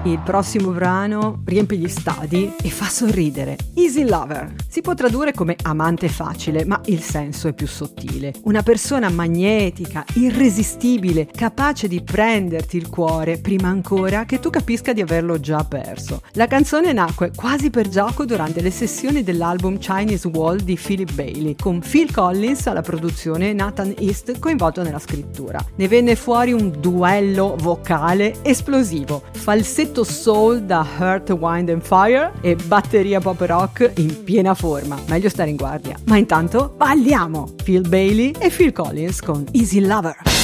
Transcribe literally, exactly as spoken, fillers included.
Il prossimo brano riempie gli stadi e fa sorridere. Easy Lover si può tradurre come amante facile, ma il senso è più sottile. Una persona magnetica, irresistibile, capace di prenderti il cuore prima ancora che tu capisca di averlo già perso. La canzone nacque quasi per gioco durante le sessioni dell'album Chinese Wall di Philip Bailey, con Phil Collins alla produzione e Nathan East coinvolto nella scrittura. Ne venne fuori un duello vocale esplosivo, falsetto soul da Earth, Wind and Fire e batteria pop rock in piena forma. Meglio stare in guardia. Ma intanto balliamo! Phil Bailey e Phil Collins con Easy Lover.